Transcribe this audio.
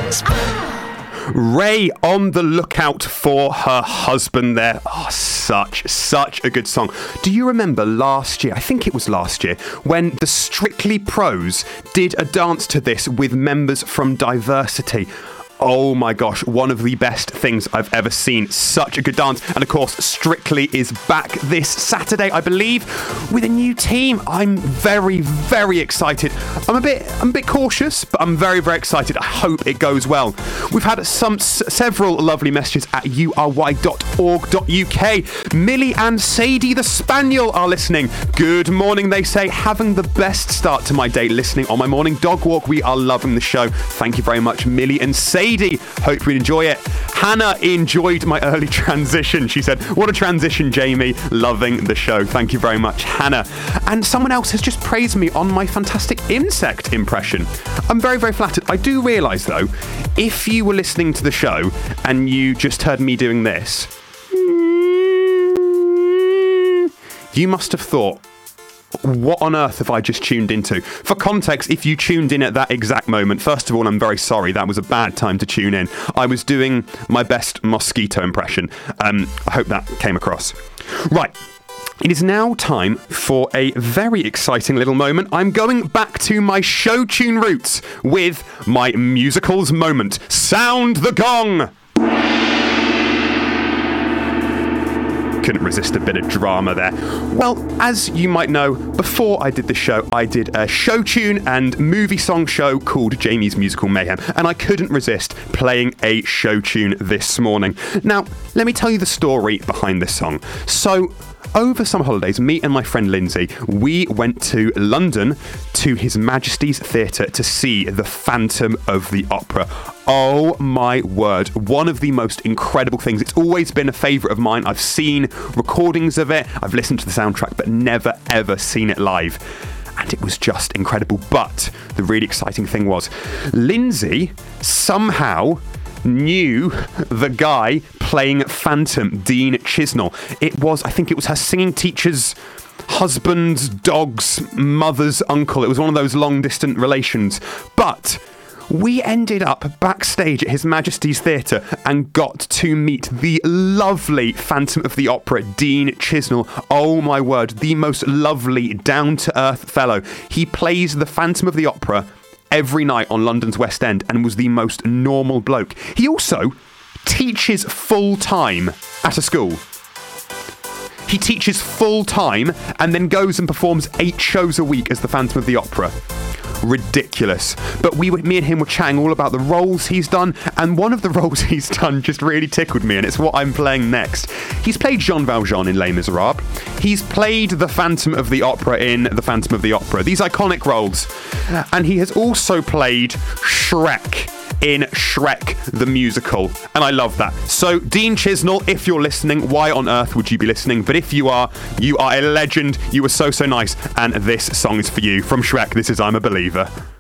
Ray on the lookout for her husband there. Oh, such a good song. Do you remember last year, I think it was last year, when the Strictly Pros did a dance to this with members from Diversity? Oh my gosh, one of the best things I've ever seen. Such a good dance. And of course, Strictly is back this Saturday, I believe, with a new team. I'm very, very excited. I'm a bit cautious, but I'm very, very excited. I hope it goes well. We've had several lovely messages at ury.org.uk. Millie and Sadie the Spaniel are listening. Good morning, they say. Having the best start to my day listening on my morning dog walk. We are loving the show. Thank you very much, Millie and Sadie. Hope you enjoy it. Hannah enjoyed my early transition. She said, what a transition, Jamie. Loving the show. Thank you very much, Hannah. And someone else has just praised me on my fantastic insect impression. I'm very, very flattered. I do realise, though, if you were listening to the show and you just heard me doing this, you must have thought, what on earth have I just tuned into? For context, if you tuned in at that exact moment, first of all, I'm very sorry. That was a bad time to tune in. I was doing my best mosquito impression. I hope that came across. Right. It is now time for a very exciting little moment. I'm going back to my show tune roots with my musicals moment. Sound the gong! Couldn't resist a bit of drama there. Well, as you might know, before I did the show, I did a show tune and movie song show called Jamie's Musical Mayhem, and I couldn't resist playing a show tune this morning. Now, let me tell you the story behind this song. So, over summer holidays, me and my friend Lindsay, we went to London to His Majesty's Theatre to see The Phantom of the Opera. Oh my word, one of the most incredible things. It's always been a favourite of mine. I've seen recordings of it, I've listened to the soundtrack, but never ever seen it live. And it was just incredible. But the really exciting thing was, Lindsay somehow knew the guy playing Phantom, Dean Chisnell. I think it was her singing teacher's husband's dog's mother's uncle. It was one of those long-distance relations. But we ended up backstage at His Majesty's Theatre and got to meet the lovely Phantom of the Opera, Dean Chisnell. Oh my word, the most lovely, down-to-earth fellow. He plays the Phantom of the Opera every night on London's West End and was the most normal bloke. He also teaches full-time at a school. He teaches full-time and then goes and performs 8 shows a week as the Phantom of the Opera. Ridiculous. But me and him were chatting all about the roles he's done, and one of the roles he's done just really tickled me, and it's what I'm playing next. He's played Jean Valjean in Les Miserables. He's played the Phantom of the Opera in The Phantom of the Opera. These iconic roles. And he has also played Shrek in Shrek the Musical, and I love that. So, Dean Chisnell, if you're listening, why on earth would you be listening? But if you are a legend. You were so nice, and this song is for you. From Shrek, this is I'm a Believer.